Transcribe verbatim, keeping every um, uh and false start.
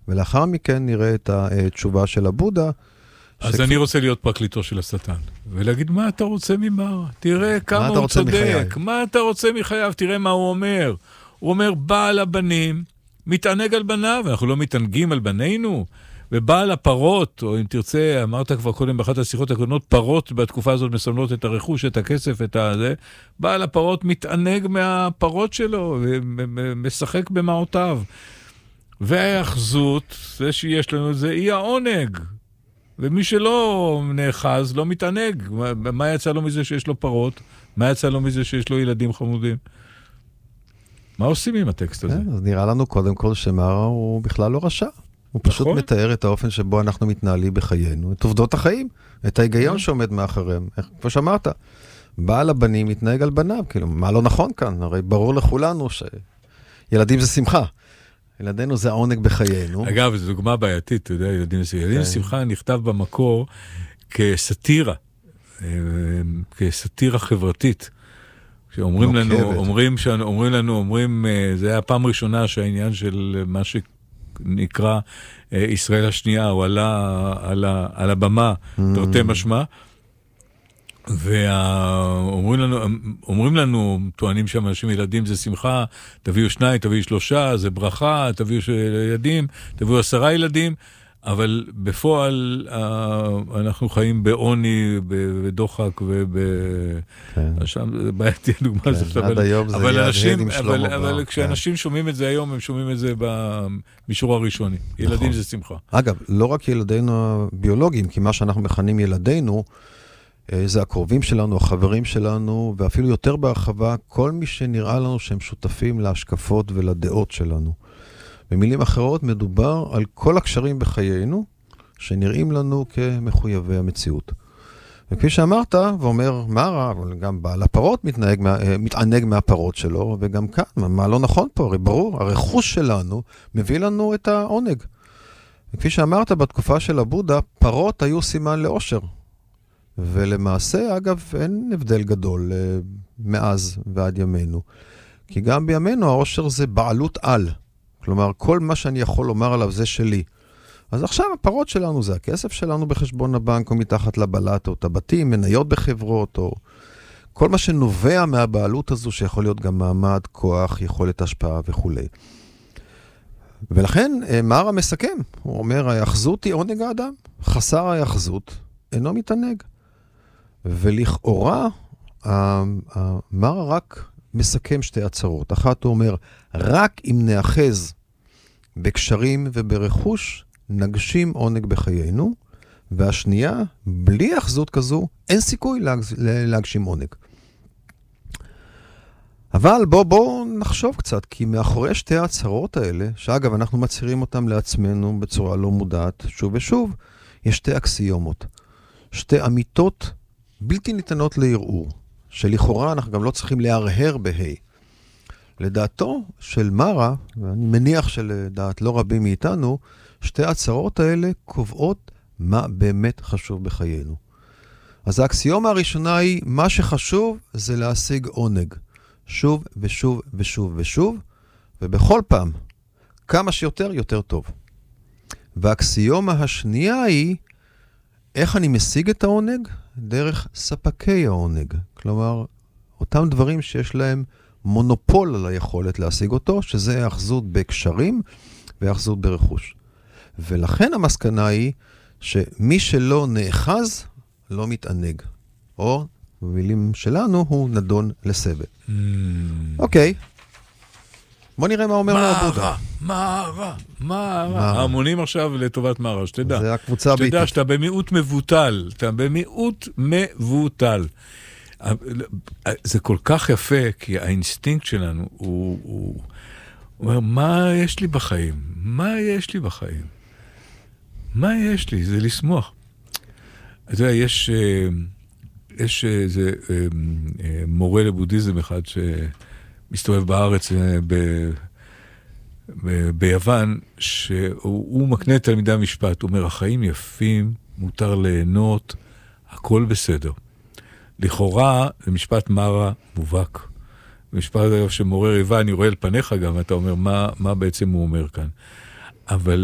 ולאחר מכן נראה את התשובה של הבודה. אז אני רוצה להיות פרקליטו של השטן, ולהגיד, מה אתה רוצה ממרה? תראה כמה הוא צודק, מה אתה רוצה מחייו? תראה מה הוא אומר. הוא אומר, בעל הבנים מתענג על בניו, ואנחנו לא מתענגים על בנינו, ובעל הפרות, או אם תרצה, אמרת כבר קודם באחת השיחות הקודמות, פרות בתקופה הזאת מסמלות את הרכוש, את הכסף, את הזה, בעל הפרות מתענג מהפרות שלו, ומשחק במעותיו. והאחזות, זה שיש לנו, זה אי העונג. ומי שלא נאחז, לא מתענג. מה יצא לו מזה שיש לו פרות? מה יצא לו מזה שיש לו ילדים חמודים? מה עושים עם הטקסט הזה? אז נראה לנו קודם כל שמרה הוא בכלל לא רשע. הוא פשוט מתאר את האופן שבו אנחנו מתנהלים בחיינו, את עובדות החיים, את ההיגיון שעומד מאחריהם. כמו שאמרת, בעל הבנים מתנהג על בניו, כאילו, מה לא נכון כאן? הרי ברור לכולנו שילדים זה שמחה. ילדינו זה העונג בחיינו. אגב, זו דוגמה בעייתית, אתה יודע, ילדים זה ילדים שמחה נכתב במקור כסטירה, כסטירה חברתית. שאומרים לנו, אומרים, אומרים לנו, אומרים, זה היה הפעם ראשונה שהעניין של מה שנקרא ישראל השנייה, הוא עלה על, ה, על הבמה, תרתי משמע, ואומרים לנו, אומרים לנו, טוענים שם אנשים ילדים זה שמחה, תביאו שניים, תביאו שלושה, זה ברכה, תביאו ילדים, תביאו עשרה ילדים, אבל בפועל אנחנו חיים בעוני, בדוחק ובעייתי הדוגמה הזאת. עד היום זה יד עם שלמה. אבל כשאנשים שומעים את זה היום, הם שומעים את זה במישור הראשוני. ילדים זה שמחה. אגב, לא רק ילדינו הביולוגיים, כי מה שאנחנו מכנים ילדינו, זה הקרובים שלנו, החברים שלנו, ואפילו יותר בהרחבה, כל מי שנראה לנו שהם שותפים להשקפות ולדעות שלנו. במילים אחרות, מדובר על כל הקשרים בחיינו, שנראים לנו כמחויבי המציאות. וכפי שאמרת, ואומר מרה, אבל גם בעל הפרות מתנהג, מתענג מהפרות שלו, וגם כאן, מה לא נכון פה? הרי ברור, הרכוש שלנו מביא לנו את העונג. וכפי שאמרת, בתקופה של הבודה, פרות היו סימן לאושר. ולמעשה, אגב, אין הבדל גדול מאז ועד ימינו. כי גם בימינו האושר זה בעלות על. כלומר, כל מה שאני יכול לומר עליו זה שלי. אז עכשיו הפרות שלנו זה הכסף שלנו בחשבון הבנק, או מתחת לבלט, או את הבתים, מניות בחברות, או כל מה שנובע מהבעלות הזו, שיכול להיות גם מעמד, כוח, יכולת השפעה וכו'. ולכן, מרה מסכם. הוא אומר, היחזות היא עונג האדם. חסר היחזות אינו מתענג. ולכאורה, מרה רק מסכם שתי הצהרות. אחת הוא אומר, רק אם נאחז בקשרים וברכוש, נגשים עונג בחיינו, והשנייה, בלי אחזות כזו, אין סיכוי להגשים עונג. אבל בוא, בוא נחשוב קצת, כי מאחורי שתי ההצהרות האלה, שאגב אנחנו מצהירים אותם לעצמנו בצורה לא מודעת, שוב ושוב, יש שתי אקסיומות. שתי אמיתות בלתי ניתנות לערעור, שלכאורה אנחנו גם לא צריכים להרהר בהי. לדעתו של מרה, ואני מניח שלדעת לא רבים מאיתנו, שתי ההצהרות האלה קובעות מה באמת חשוב בחיינו. אז האקסיומה הראשונה היא, מה שחשוב זה להשיג עונג. שוב ושוב ושוב ושוב, ובכל פעם, כמה שיותר, יותר טוב. והאקסיומה השנייה היא, איך אני משיג את העונג? דרך ספקי העונג. כלומר, אותם דברים שיש להם מונופול על היכולת להשיג אותו, שזה האחזות בקשרים והאחזות ברכוש. ולכן המסקנה היא שמי שלא נאחז לא מתענג. או במילים שלנו הוא נדון לסבל. Mm. אוקיי. בוא נראה מה אומר הבודה. מה רע? מה רע? ההמונים עכשיו לטובת מה רע, שתדע. זה הקבוצה הביתית. שתדע שאתה במיעוט מבוטל. אתה במיעוט מבוטל. זה כל כך יפה, כי האינסטינקט שלנו הוא, הוא, הוא אומר, מה יש לי בחיים? מה יש לי בחיים? מה יש לי? זה לשמוח. אתה יודע, יש, יש איזה מורה לבודהיזם אחד שמסתובב בארץ ב, ב, ביוון, שהוא מקנה את תלמידי המשפט, הוא אומר, החיים יפים, מותר ליהנות, הכל בסדר. לכאורה, זה משפט מרה מובהק. משפט שמעורר איבה, אני רואה על פניך גם, אתה אומר, מה, מה בעצם הוא אומר כאן. אבל